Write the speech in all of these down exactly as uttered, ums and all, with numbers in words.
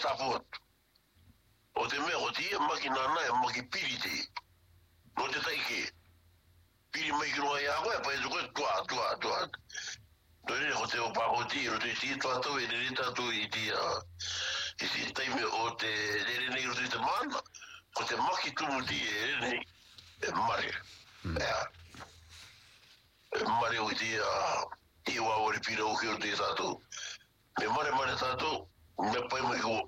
tapu. O te mea o te ia maki nana e maki piri te. No te taike. Piri mai kiro ai ako e pa e tukoe tua, tua, tua. No ere o te o pako ti, o te ti tua tau e nere tatu i ti a... I si taime o te nere nei o te mana. O te maki tumu ti e ere nei. E mare. Ea. E mare o ti a... I wa ori pira o ki o te tatu. Me mare mare tatu, me pai mai ko.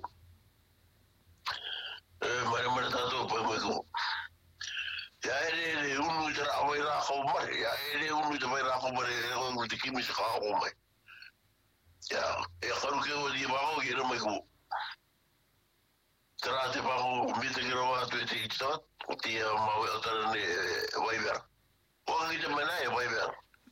E mare mare tatu, pai mai ko. Ya ere ere unu i te rawa i rako mare. Ya ere unu i te mai rako mare. E unu te kimi se kako mai. Ya, e karu ke o di bako ki ere mai ko. Te rā te bako mi te kira wā tu e te itat. O te ia mawe o tara ne waibera. Waka ki te mena e waibera.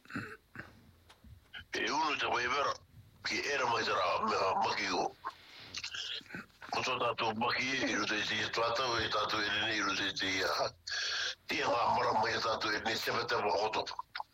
E unu te waibera. Ki era mai te rā mea maki ko. Koto tātou maki e i rute te tuatau e tātou e rene i rute te ia. Tia ngā mara mai e tātou e ne sewe te wakoto.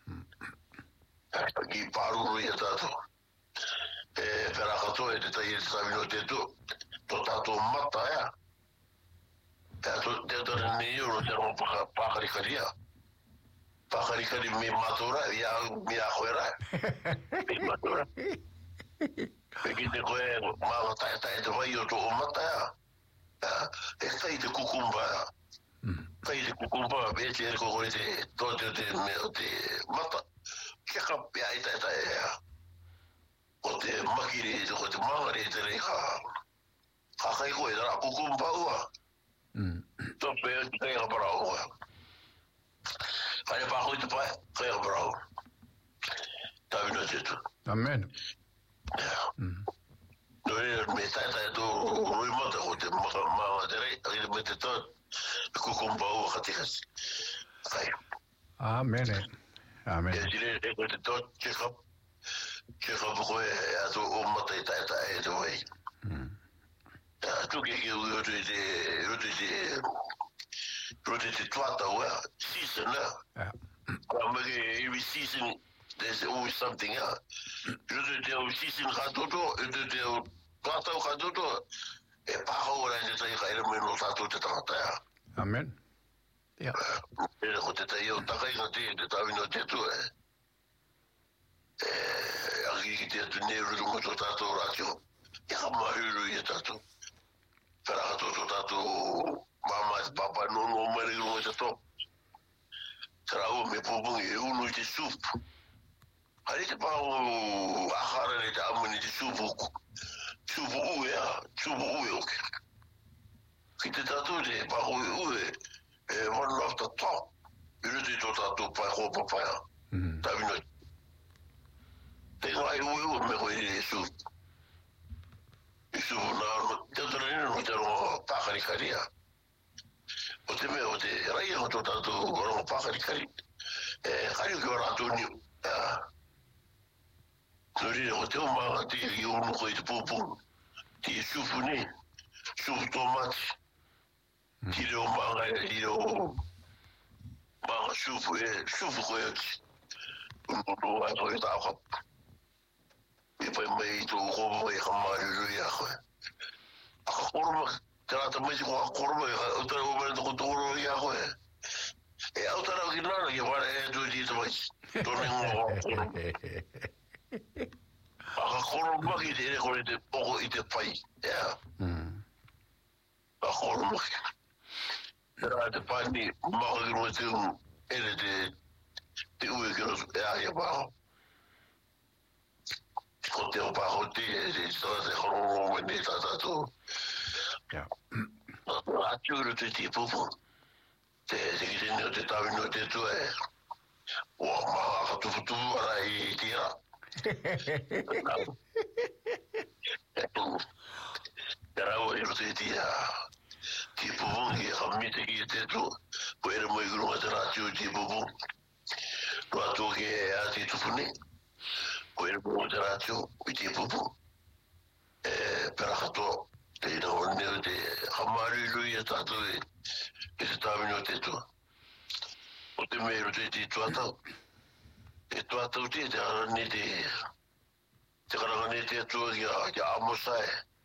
Ki pāruru i a tātou. E pera katoa e te tai e te tawino te tu. Tō tātou mata ea. E ato te ato rene i uro te rongo pākarikaria. Pākarikari me matura, ia me a koera. Me matura. E ki te koe māma tae tae te vai o tō o mata ea. E tai te kukumba ea. Tai te kukumba, e te ere kokore te tōte te mea te mata. Kia ka pia i tae tae ea. O te makire, o te mangare te rei ka. Ka kai koe tara kukumba ua. Tō pēo te kai ka parau ua. Kai e pākoi te pae, kai ka parau. Tawina te tu. Amen. No e me tae tae tō roi mata o te maa te rei, a kire me te tō, e kukumba ua katikasi. Kai. Amen. Amen. E sire e koe te tō, check up. Check up koe e ato o mata i tae tae e te wai. Atu ke ke ui roto i te, roto i te, roto i te tuata ua, season ea. Kwa mege every season, there's always something ea. Roto i te au season ka toto, roto i te au tuata ka toto, e pākau ora i te tai ka ere me no tātou te tangata ea. Amen. Ja. Ere ko te tai au takai nga te, te tawino te tu e. E, aki ki te atu ne roto mo tō tātou ratio. Ia ka mahuru i e tātou. Pera ka tō tō tātou mama te papa nono o mare runga te tō. Tera ua me pōpungi e unu i te supu. Hari te pāo ahara ne te amani te supu. Supu ue a, supu ue oke. Ki te tātou te pāo e ue, e one off the top. I rutu i tō tātou pai ho papaya. Tawino. Te ngai ue ue me koe e supu. I supu nā, te utara nina no te rongo pākarikaria. O te mea, o te rai o tō tātou rongo pākarikari. E kari o ki wara atu niu. Nurine, o te o maanga te i unu koe te pūpūru. Ti e supu ni, supu tomati. Ti reo maanga e, ti reo maanga supu e, supu koe ati. Unu ai koe tākap. E pai mai tō kopa mai ka maruru i a koe. A ka koroma, te rata mai te koa koroma, e utara o mene tō tōro i a koe. E autara o ki nana ki wara e tō i tita mai. Tōne ngō koroma. A ka koroma ki te ere kore te poko i te pai. Ea. A koroma ki. Te rata te pai ni, maka ki roi te unu, ere te, te ue ki rosu, e a ia pāho. Ko te o pāho te, e tōra te hororo me ne tātātou. Ja. Ātiuru te te pupu. Te te ki te neo te tawino te tua e. Ua maa ka tupu tupu ara i tira. Te rau e rote te a te pupu ki a mite ki te tua. Ko ere mo i gurunga te rātiu te pupu. Rua tō ke a te tupu ne. Ko ere mo te rātiu i te pupu. E pera katoa. Te ina o neo te hamaru lui e tātou e e te tāwino te tua. O te mero te te tuatau. Te tuatau te te arane te te karangane te atua ki a, ki a amosae.